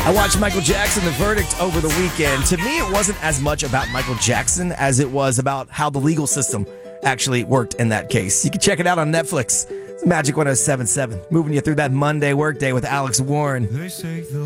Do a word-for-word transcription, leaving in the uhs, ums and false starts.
I watched Michael Jackson, The Verdict, over the weekend. To me, it wasn't as much about Michael Jackson as it was about how the legal system actually worked in that case. You can check it out on Netflix. It's Magic one oh seven point seven. Moving you through that Monday workday with Alex Warren.